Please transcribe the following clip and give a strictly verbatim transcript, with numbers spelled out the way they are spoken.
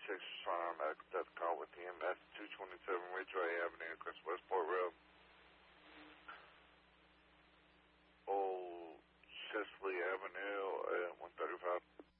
six, respond on medical death call with E M S two twenty-seven Ridgeway Avenue, across Westport Road. Old Chesley Avenue, uh, one thirty-five.